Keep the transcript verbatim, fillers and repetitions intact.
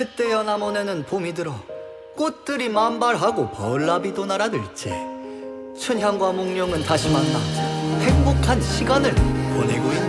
그때야 남원에는 봄이 들어 꽃들이 만발하고 벌나비도 날아들지. 춘향과 몽룡은 다시 만나 행복한 시간을 보내고 있는